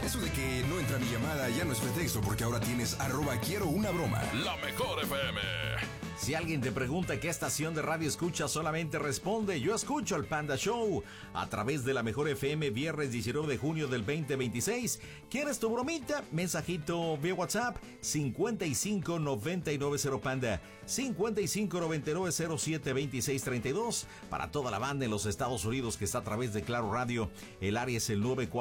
Eso de que no entra mi llamada ya no es pretexto, porque ahora tienes @quiero una broma. La Mejor FM. Si alguien te pregunta qué estación de radio escucha, solamente responde: yo escucho el Panda Show a través de La Mejor FM, viernes 19 de junio del 2026. ¿Quieres tu bromita? Mensajito vía WhatsApp 5599 Panda 5599072632 para toda la banda en los Estados Unidos que está a través de Claro Radio. El área es el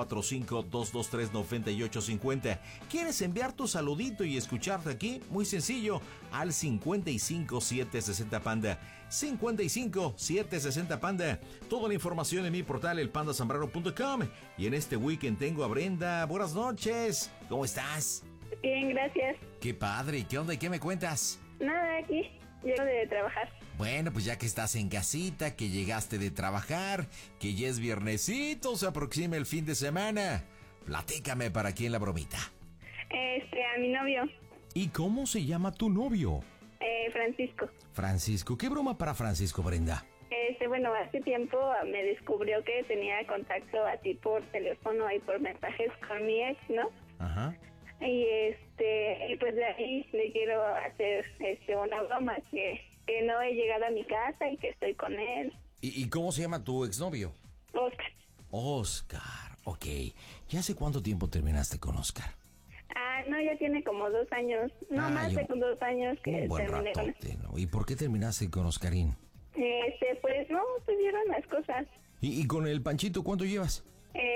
945-223-9850. ¿Quieres enviar tu saludito y escucharte aquí? Muy sencillo, al 55760 Panda 55760 Panda. Toda la información en mi portal elpandasambrano.com. Y en este weekend tengo a Brenda. Buenas noches, ¿cómo estás? Bien, gracias. Qué padre, ¿qué onda y qué me cuentas? Nada, aquí llego de trabajar. Bueno, pues ya que estás en casita, que llegaste de trabajar, que ya es viernesito, se aproxima el fin de semana, platícame para quién la bromita. A mi novio. ¿Y cómo se llama tu novio? Francisco. Francisco, ¿qué broma para Francisco, Brenda? Bueno, hace tiempo me descubrió que tenía contacto así por teléfono y por mensajes con mi ex, ¿no? Ajá. Y pues de ahí le quiero hacer una broma, que no he llegado a mi casa y que estoy con él. ¿Y cómo se llama tu exnovio? Oscar. Oscar, ok. ¿Ya hace cuánto tiempo terminaste con Oscar? No, ya tiene como 2 años, no más de 2 años que un buen terminé con él. ratote, ¿no? ¿Y por qué terminaste con Oscarín? Pues no, tuvieron las cosas. ¿Y con el Panchito cuánto llevas?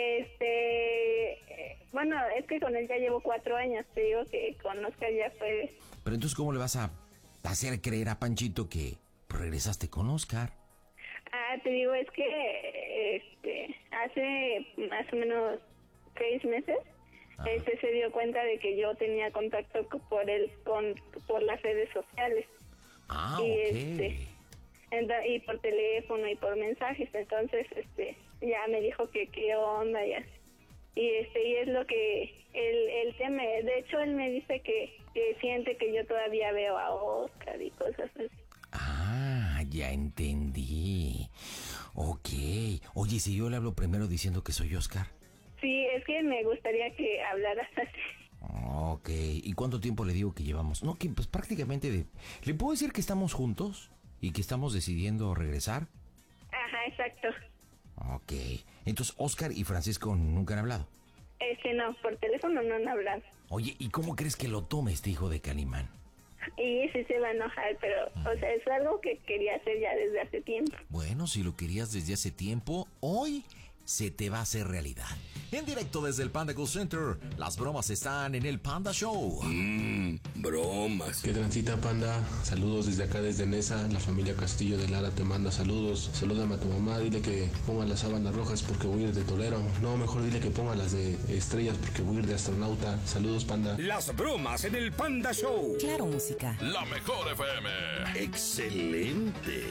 Bueno, es que con él ya llevo 4 años, te digo que con Oscar ya fue... Pero entonces, ¿cómo le vas a hacer creer a Panchito que regresaste con Oscar? Te digo, es que hace más o menos 6 meses, se dio cuenta de que yo tenía contacto por él por las redes sociales. Y y por teléfono y por mensajes. Entonces ya me dijo que qué onda y así. Y es lo que él teme. De hecho, él me dice que siente que yo todavía veo a Oscar y cosas así. Ya entendí. Ok. Oye, si yo le hablo primero diciendo que soy Oscar. Sí, es que me gustaría que hablaras así. Ok. ¿Y cuánto tiempo le digo que llevamos? No, que pues prácticamente ¿Le puedo decir que estamos juntos? ¿Y que estamos decidiendo regresar? Ajá, exacto. Ok. Entonces, Oscar y Francisco nunca han hablado. No, por teléfono no han hablado. Oye, ¿y cómo crees que lo tome este hijo de Calimán? Y sí se va a enojar, pero, es algo que quería hacer ya desde hace tiempo. Bueno, si lo querías desde hace tiempo, hoy se te va a hacer realidad. En directo desde el Panda Call Center, las bromas están en el Panda Show. Bromas. ¿Qué transita, Panda? Saludos desde acá, desde Nesa. La familia Castillo de Lara te manda saludos. Salúdame a tu mamá, dile que ponga las sábanas rojas porque voy a ir de torero. No, mejor dile que ponga las de estrellas porque voy a ir de astronauta. Saludos, Panda. Las bromas en el Panda Show. Claro, música. La Mejor FM. Excelente.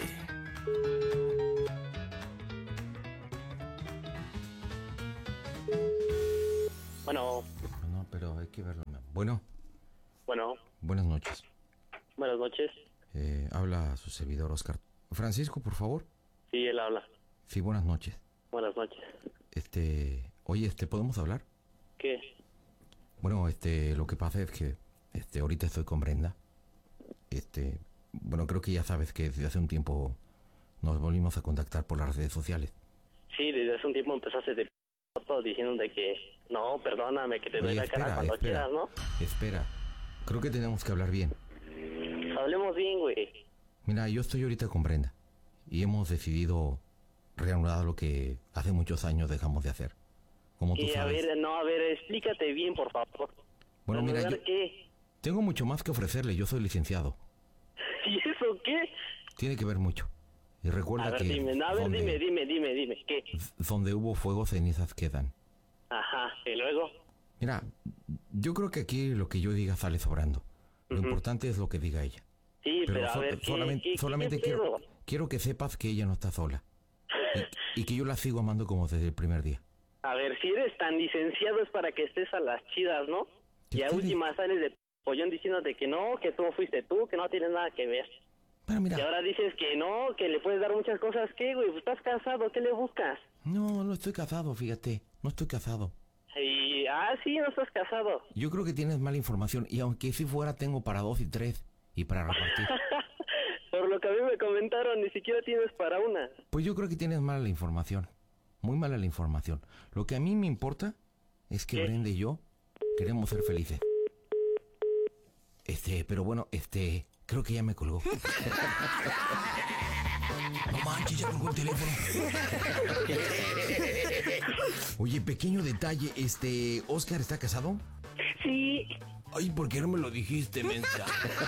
Bueno. No, pero hay que verlo. Bueno. Buenas noches. Buenas noches. Habla su servidor, Oscar. Francisco, por favor. Sí, él habla. Sí, buenas noches. Buenas noches. Oye, ¿podemos hablar? ¿Qué? Bueno, lo que pasa es que, ahorita estoy con Brenda. Bueno, creo que ya sabes que desde hace un tiempo nos volvimos a contactar por las redes sociales. Sí, desde hace un tiempo empezaste de diciendo de que no, perdóname, que te doy la cara cuando quieras, ¿no? Espera, creo que tenemos que hablar bien. Hablemos bien, güey. Mira, yo estoy ahorita con Brenda y hemos decidido reanudar lo que hace muchos años dejamos de hacer. Como tú sabes. A ver, explícate bien, por favor. Bueno, mira, yo ¿qué? tengo mucho más que ofrecerle, yo soy licenciado. ¿Y eso qué? Tiene que ver mucho. Y recuerda que... dime, ¿qué? Donde hubo fuego, cenizas quedan. Ajá, ¿y luego? Mira, yo creo que aquí lo que yo diga sale sobrando. Lo importante es lo que diga ella. Sí, pero a ver, solamente quiero que sepas que ella no está sola. Y que yo la sigo amando como desde el primer día. A ver, si eres tan licenciado es para que estés a las chidas, ¿no? Y a última sales de pollón diciéndote que no, que tú fuiste tú, que no tienes nada que ver. Pero mira, y ahora dices que no, que le puedes dar muchas cosas. ¿Qué, güey? Pues estás casado, ¿qué le buscas? No estoy casado, fíjate. No estoy casado. Y Sí, no estás casado. Yo creo que tienes mala información. Y aunque si fuera, tengo para 2 y 3. Y para repartir. Por lo que a mí me comentaron, ni siquiera tienes para una. Pues yo creo que tienes mala la información. Muy mala la información. Lo que a mí me importa es que Brenda y yo queremos ser felices. Pero bueno, creo que ya me colgó. No manches, ya colgó el teléfono. Oye, pequeño detalle, ¿Oscar está casado? Sí. Ay, ¿por qué no me lo dijiste, mensa?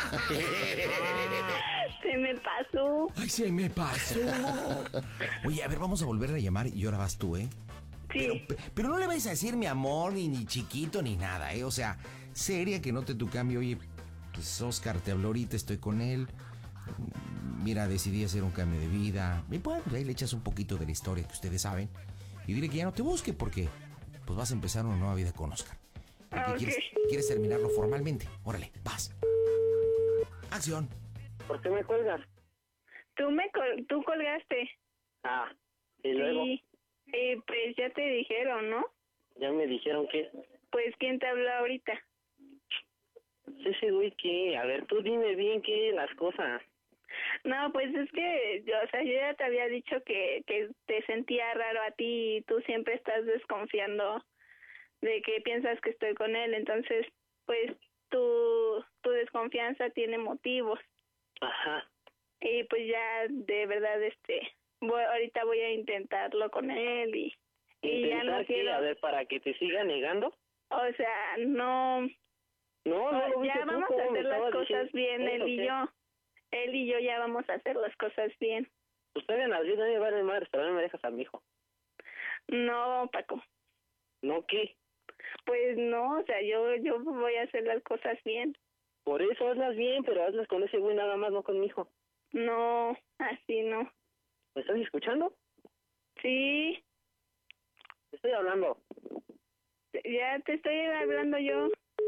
Se me pasó. Ay, se me pasó. Oye, a ver, vamos a volver a llamar y ahora vas tú, ¿eh? Sí. Pero no le vais a decir mi amor, ni chiquito, ni nada, ¿eh? O sea, seria, que note tu cambio. Oye, pues Oscar te habló ahorita, estoy con él. Mira, decidí hacer un cambio de vida. Y bueno, ahí le echas un poquito de la historia que ustedes saben. Y dile que ya no te busque porque pues vas a empezar una nueva vida con Oscar. Porque quieres terminarlo formalmente. Órale, vas. Acción. ¿Por qué me cuelgas? Tú colgaste. Y luego. Sí. Pues ya te dijeron, ¿no? Ya me dijeron que... Pues, ¿quién te habló ahorita? Ese güey, ¿qué? A ver, tú dime bien qué las cosas. No, pues es que, yo ya te había dicho que te sentía raro a ti y tú siempre estás desconfiando de que piensas que estoy con él. Entonces, pues, tu desconfianza tiene motivos. Ajá. Y pues ya, de verdad, ahorita voy a intentarlo con él y ya no quiero... A ver, ¿para que te siga negando? O sea, no... No, ya vamos a hacer las cosas bien, él y yo. Él y yo ya vamos a hacer las cosas bien. Usted en las 10 no me va a madre, pero no me dejas a mi hijo. No, Paco. ¿No qué? Pues no, o sea, yo voy a hacer las cosas bien. Por eso hazlas bien, pero hazlas con ese güey nada más, no con mi hijo. No, así no. ¿Me estás escuchando? Sí. Te estoy hablando. Ya te estoy hablando yo.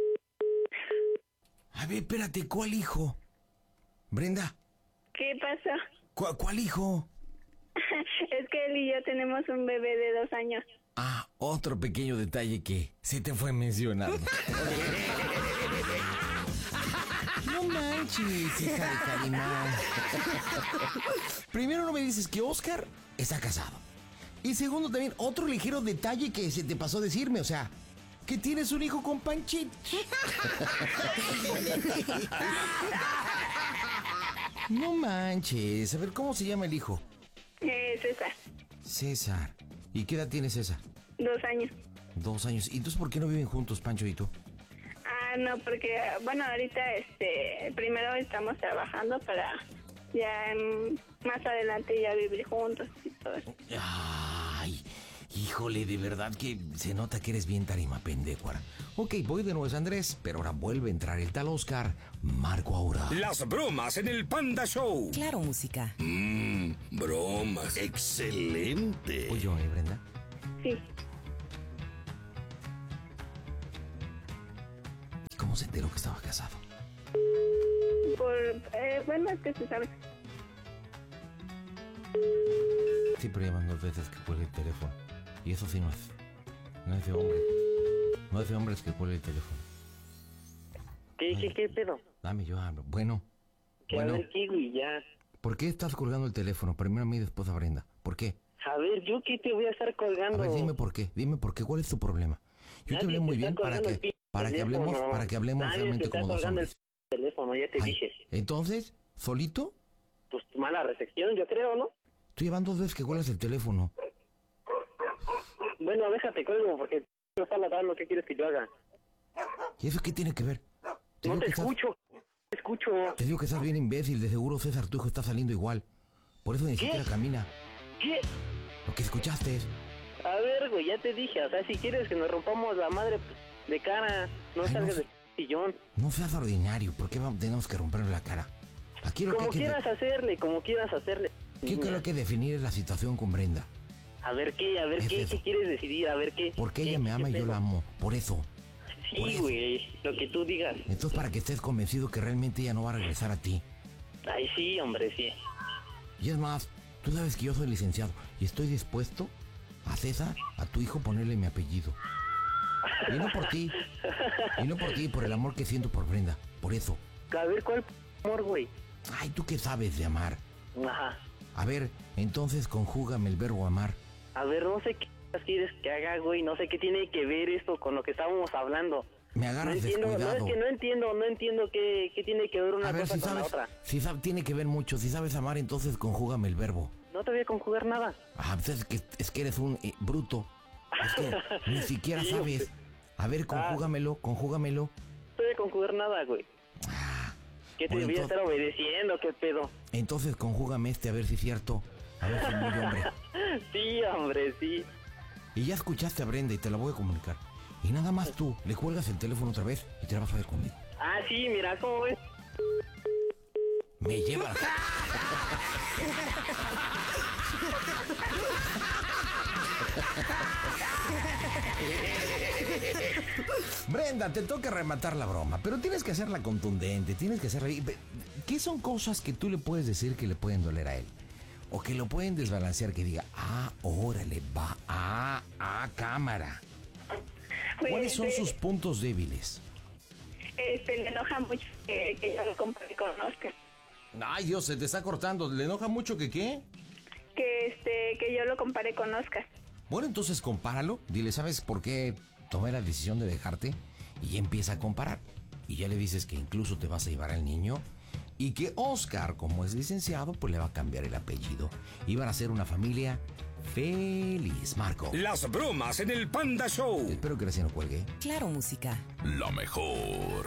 A ver, espérate, ¿cuál hijo? Brenda. ¿Qué pasa? ¿Cuál hijo? Es que él y yo tenemos un bebé de 2 años. Otro pequeño detalle que se te fue mencionando. No manches, hija de Carimán. Primero no me dices que Oscar está casado. Y segundo también, otro ligero detalle que se te pasó decirme, o sea, que tienes un hijo con Panchito. No manches. A ver, ¿cómo se llama el hijo? César. César. ¿Y qué edad tiene César? 2 años. 2 años. ¿Y entonces por qué no viven juntos, Pancho y tú? No, porque, bueno, ahorita, primero estamos trabajando para ya más adelante ya vivir juntos y todo eso. Ay, híjole, de verdad que se nota que eres bien tarima pendecuara. Ok, voy de nuevo, es Andrés, pero ahora vuelve a entrar el tal Oscar. Marco ahora. Las bromas en el Panda Show. Claro, música. Bromas. Excelente. Oye, Brenda. Sí. ¿Y cómo se enteró que estaba casado? Bueno, es que se sabe. Siempre llaman 2 veces que cuelgue el teléfono. Y eso sí no es de hombre. No es de hombres que cuelgue el teléfono. ¿Qué pedo? Dame, yo hablo. Bueno. A ver, ¿qué, güey? Ya. ¿Por qué estás colgando el teléfono? Primero a mí y después a Brenda. ¿Por qué? A ver, ¿yo qué te voy a estar colgando? A ver, dime por qué. ¿Cuál es tu problema? Yo te hablé muy bien para que hablemos realmente como 2 hombres. El teléfono, ya te dije. Entonces, ¿solito? Pues mala recepción, yo creo, ¿no? Tú llevan 2 veces que cuelgas el teléfono. Bueno, déjate colgo porque no está ladrando. ¿Qué quieres que yo haga? ¿Y eso qué tiene que ver? No te escucho. Te escucho. Te digo que estás bien imbécil. De seguro César, tu hijo, está saliendo igual. Por eso ni siquiera camina. ¿Qué? Lo que escuchaste es... A ver, güey, ya te dije. O sea, si quieres que nos rompamos la madre de cara, no salgas del sillón. No seas ordinario. ¿Por qué tenemos que romperle la cara? Aquí lo como que quieras hacerle. ¿Qué creo que definir es la situación con Brenda? A ver qué quieres decidir, a ver qué. Porque ella me ama y yo la amo, por eso. Sí, güey, lo que tú digas. Entonces, para que estés convencido que realmente ella no va a regresar a ti. Ay, sí, hombre, sí. Y es más, tú sabes que yo soy licenciado y estoy dispuesto a César, a tu hijo, ponerle mi apellido. Y no por ti. Y no por ti, por el amor que siento por Brenda. Por eso. A ver, ¿cuál amor, güey? Ay, ¿tú qué sabes de amar? Ajá. A ver, entonces conjúgame el verbo amar. A ver, no sé qué quieres que haga, güey. No sé qué tiene que ver esto con lo que estábamos hablando. Me agarras no entiendo, descuidado. No, es que no entiendo qué tiene que ver una a ver, cosa si con sabes, la otra. tiene que ver mucho. Si sabes amar, entonces conjúgame el verbo. No te voy a conjugar nada. Ah, pues es que eres un bruto. Es que ni siquiera Sí, sabes. A ver, conjúgamelo. No te voy a conjugar nada, güey. ¿Qué te bueno, voy a estar obedeciendo? ¿Qué pedo? Entonces conjúgame a ver si es cierto. A ver si es muy hombre. Sí, hombre, sí. Y ya escuchaste a Brenda y te la voy a comunicar. Y nada más tú, le cuelgas el teléfono otra vez y te la vas a ver conmigo. Ah, sí, mira, ¿cómo ves? Me llevas. Brenda, te toca rematar la broma, pero tienes que hacerla contundente, tienes que hacerla... ¿Qué son cosas que tú le puedes decir que le pueden doler a él? O que lo pueden desbalancear, que diga, órale, va, cámara. Pues, ¿Cuáles son sus puntos débiles? Le enoja mucho que yo lo compare con Oscar. Ay, Dios, se te está cortando. ¿Le enoja mucho que qué? Que yo lo compare con Oscar. Bueno, entonces compáralo. Dile, ¿sabes por qué tomé la decisión de dejarte? Y empieza a comparar. Y ya le dices que incluso te vas a llevar al niño. Y que Oscar, como es licenciado, pues le va a cambiar el apellido. Y van a ser una familia feliz. Marco. Las bromas en el Panda Show. Espero que recién no cuelgue. Claro, música. La mejor.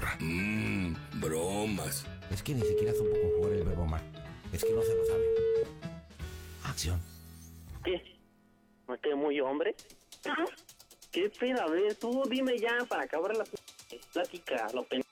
Bromas. Es que ni siquiera supo conjugar el verbo amar. Es que no se lo sabe. Acción. ¿Qué? ¿Me quedé muy hombre? ¿Qué pedo? A ver, tú dime ya para acabar la plática, lo pendejo.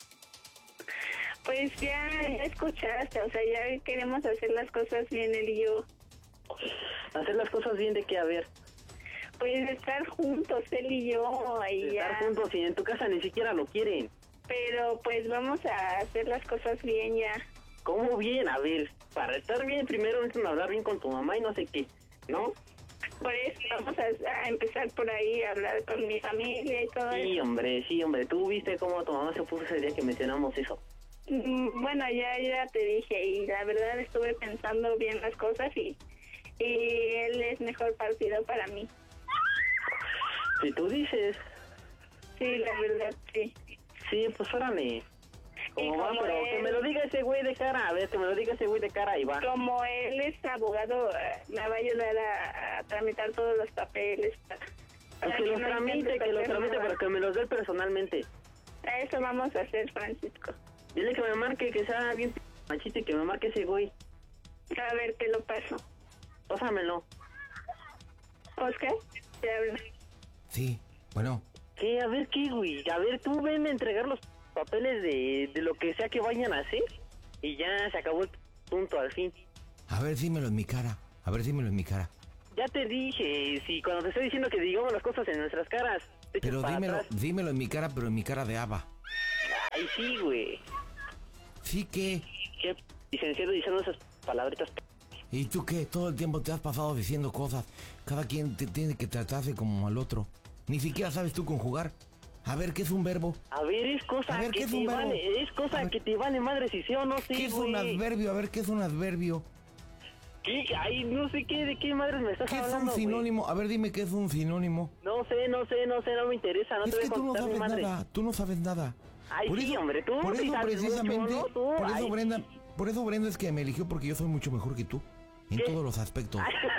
Pues ya escuchaste, o sea, ya queremos hacer las cosas bien él y yo. ¿Hacer las cosas bien de qué? A ver. Pues estar juntos, él y yo, y Estar ya. juntos y en tu casa ni siquiera lo quieren. Pero pues vamos a hacer las cosas bien ya. ¿Cómo bien? A ver, para estar bien primero necesitan hablar bien con tu mamá y no sé qué, ¿no? Por eso vamos a empezar por ahí, a hablar con mi familia y todo Sí, eso. hombre, tú viste cómo tu mamá se puso ese día que mencionamos eso. Bueno, ya te dije, y la verdad estuve pensando bien las cosas y él es mejor partido para mí. Si tú dices. Sí, la verdad, sí. Sí, pues órale. Como va, pero que me lo diga ese güey de cara, a ver, que me lo diga ese güey de cara y va. Como él es abogado, me va a ayudar a tramitar todos los papeles. Que los tramite, pero que me los dé personalmente. A eso vamos a hacer, Francisco. Dile que me marque, que sea bien machito y que me marque ese güey. A ver, te lo paso. Pásamelo. ¿Oscar? Te hablo. Sí, bueno. ¿Qué? A ver, ¿qué, güey? A ver, tú ven a entregar los papeles de lo que sea que vayan a hacer y ya se acabó el punto al fin. A ver, dímelo en mi cara. Ya te dije, si cuando te estoy diciendo que digamos las cosas en nuestras caras, te echas Pero para dímelo, atrás. dímelo en mi cara, pero en mi cara de Ava. Ay, sí, güey. ¿Sí qué? ¿Qué licenciado diciendo esas palabritas? ¿Y tú qué? Todo el tiempo te has pasado diciendo cosas. Cada quien tiene que tratarse como al otro. Ni siquiera sabes tú conjugar. A ver, ¿qué es un verbo? A ver, es cosa ¿qué que es te un verbo? vale, es cosa que te vale madre si sí o no sé, ¿Qué es güey. un adverbio? A ver, ¿qué es un adverbio? ¿Qué? Ay, no sé qué, de qué madres me estás ¿Qué es hablando, un sinónimo? A ver, dime qué es un sinónimo. No sé, no me interesa, no Es te voy que a tú no contestar mi sabes madre. nada, tú no sabes nada. Ay, sí, hombre, tú por sí eso sabes precisamente, mucho, ¿no? Tú, por eso ay. Brenda es que me eligió porque yo soy mucho mejor que tú. En ¿Qué? todos los aspectos.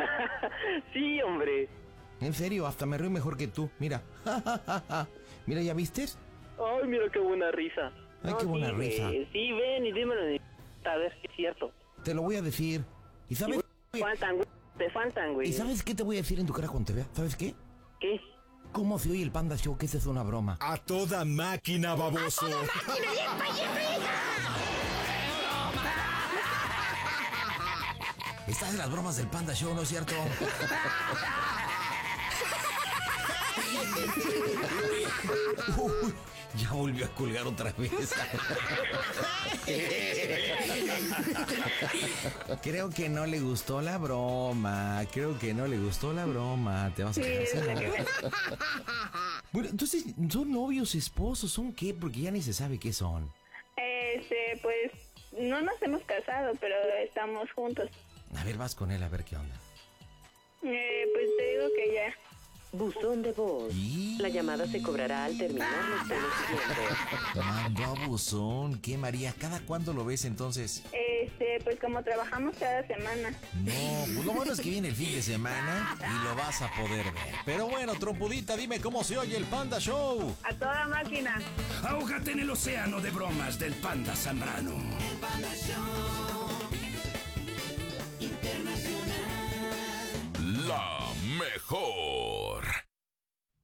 Sí, hombre. En serio, hasta me río mejor que tú. Mira. Mira, ¿ya vistes? Ay, mira qué buena risa. Ay, qué buena sí, risa. Sí, ven y dímelo a ver si es cierto. Te lo voy a decir. ¿Y sabes? Te faltan, güey. ¿Y sabes qué te voy a decir en tu cara cuando te vea? ¿Sabes qué? ¿Qué? ¿Cómo se oye el Panda Show? Que esa es una broma. A toda máquina, baboso. Estás en las bromas del Panda Show, ¿no es cierto? Uy, ya volvió a colgar otra vez. Creo que no le gustó la broma. Te vas a quedar sin Bueno, entonces, ¿son novios, esposos? ¿Son qué? Porque ya ni se sabe qué son. Pues no nos hemos casado, pero estamos juntos. A ver, vas con él a ver qué onda. Pues te digo que ya. Buzón de voz. ¿Y? La llamada se cobrará al terminar los tonos siguientes. Mandó a buzón. ¿Qué, María? ¿Cada cuándo lo ves entonces? Pues como trabajamos cada semana. No, pues lo bueno es que viene el fin de semana y lo vas a poder ver. Pero bueno, trompudita, dime cómo se oye el Panda Show. A toda máquina. Ahógate en el océano de bromas del Panda Zambrano. El Panda Show Internacional. La mejor.